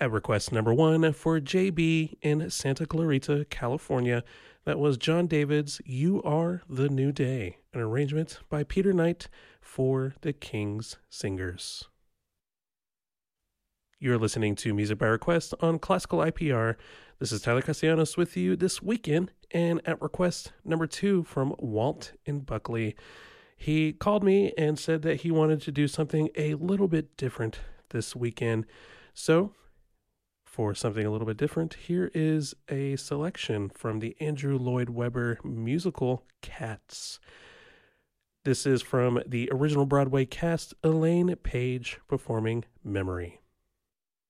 At request number 1 for JB in Santa Clarita, California, that was John David's You Are the New Day, an arrangement by Peter Knight for the King's Singers. You're listening to Music by Request on Classical IPR. This is Tyler Castellanos with you this weekend, and at request number 2 from Walt in Buckley, he called me and said that he wanted to do something a little bit different this weekend. So, for something a little bit different, here is a selection from the Andrew Lloyd Webber musical Cats. This is from the original Broadway cast, Elaine Paige performing Memory.